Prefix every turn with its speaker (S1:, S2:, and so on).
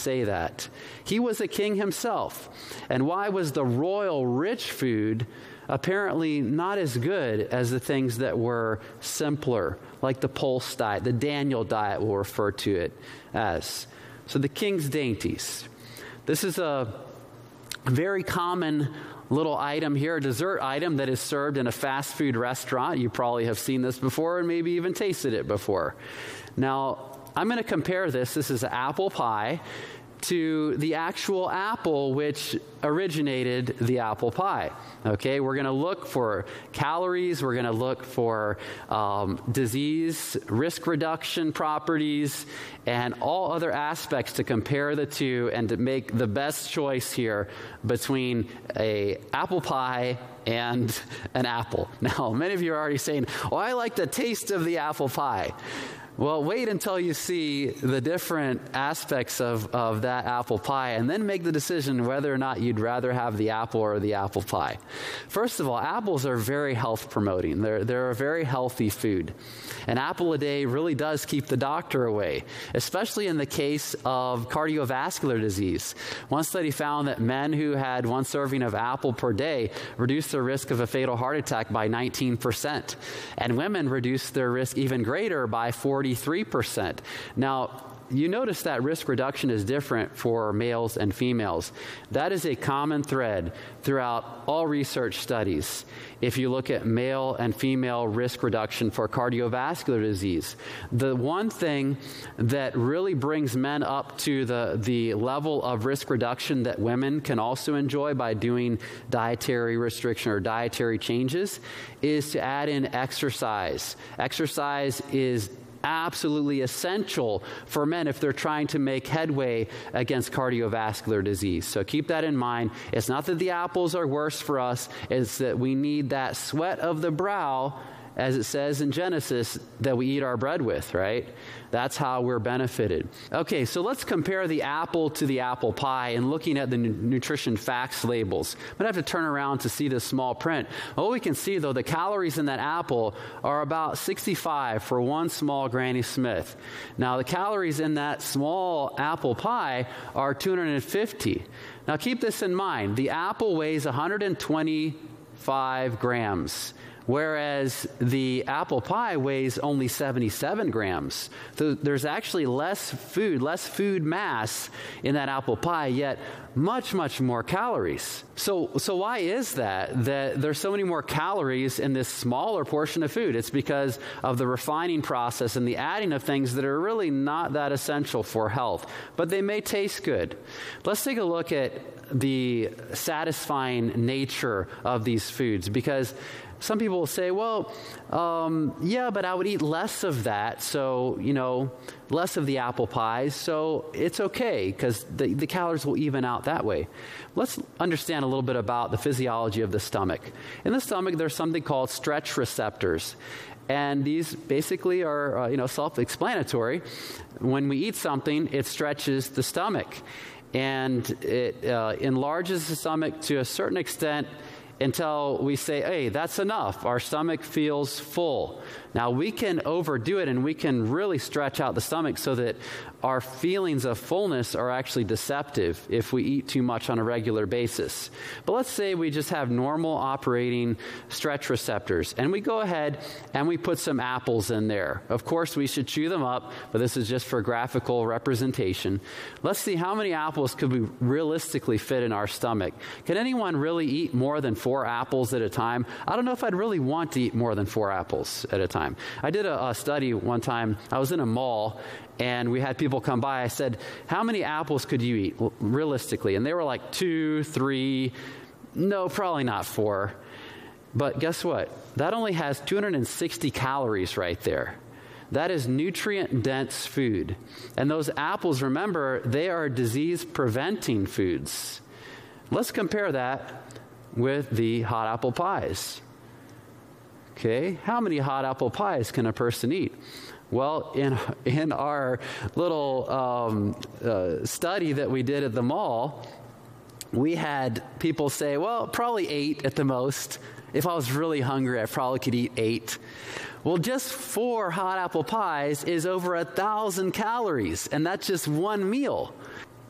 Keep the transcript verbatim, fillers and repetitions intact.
S1: say that? He was a king himself. And why was the royal rich food apparently not as good as the things that were simpler, like the Pulse diet, the Daniel diet we'll refer to it as. So the king's dainties. This is a very common little item here, a dessert item that is served in a fast food restaurant. You probably have seen this before and maybe even tasted it before. Now, I'm going to compare this. This is apple pie to the actual apple which originated the apple pie. Okay, we're going to look for calories, we're going to look for um, disease, risk reduction properties, and all other aspects to compare the two and to make the best choice here between a apple pie and an apple. Now, many of you are already saying, oh, I like the taste of the apple pie. Well, wait until you see the different aspects of, of that apple pie and then make the decision whether or not you'd rather have the apple or the apple pie. First of all, apples are very health promoting. They're, they're a very healthy food. An apple a day really does keep the doctor away, especially in the case of cardiovascular disease. One study found that men who had one serving of apple per day reduced their risk of a fatal heart attack by nineteen percent. And women reduced their risk even greater by forty-three percent. Now, you notice that risk reduction is different for males and females. That is a common thread throughout all research studies. If you look at male and female risk reduction for cardiovascular disease, the one thing that really brings men up to the, the level of risk reduction that women can also enjoy by doing dietary restriction or dietary changes is to add in exercise. Exercise is absolutely essential for men if they're trying to make headway against cardiovascular disease. So keep that in mind. It's not that the apples are worse for us, it's that we need that sweat of the brow, as it says in Genesis, that we eat our bread with, right? That's how we're benefited. Okay, so let's compare the apple to the apple pie and looking at the nu- nutrition facts labels. I'm going to have to turn around to see this small print. What we can see, though, the calories in that apple are about sixty-five for one small Granny Smith. Now, the calories in that small apple pie are two hundred fifty. Now, keep this in mind. The apple weighs one hundred twenty-five grams. Whereas the apple pie weighs only seventy-seven grams. So there's actually less food, less food mass in that apple pie, yet much, much more calories. So, so why is that, that there's so many more calories in this smaller portion of food? It's because of the refining process and the adding of things that are really not that essential for health, but they may taste good. Let's take a look at the satisfying nature of these foods, because some people will say, well, um, yeah, but I would eat less of that, so, you know, less of the apple pies, so it's okay, because the, the calories will even out that way. Let's understand a little bit about the physiology of the stomach. In the stomach, there's something called stretch receptors. And these basically are, uh, you know, self-explanatory. When we eat something, it stretches the stomach. And it uh, enlarges the stomach to a certain extent until we say, hey, that's enough. Our stomach feels full. Now, we can overdo it and we can really stretch out the stomach so that our feelings of fullness are actually deceptive if we eat too much on a regular basis. But let's say we just have normal operating stretch receptors, and we go ahead and we put some apples in there. Of course, we should chew them up, but this is just for graphical representation. Let's see how many apples could we realistically fit in our stomach. Can anyone really eat more than four apples at a time? I don't know if I'd really want to eat more than four apples at a time. I did a, a study one time. I was in a mall, and we had people come by. I said, how many apples could you eat realistically? And they were like two, three, no, probably not four. But guess what? That only has two hundred sixty calories right there. That is nutrient-dense food. And those apples, remember, they are disease-preventing foods. Let's compare that with the hot apple pies. Okay, how many hot apple pies can a person eat? Well, in in our little um, uh, study that we did at the mall, we had people say, well, probably eight at the most. If I was really hungry, I probably could eat eight. Well, just four hot apple pies is over a thousand calories, and that's just one meal.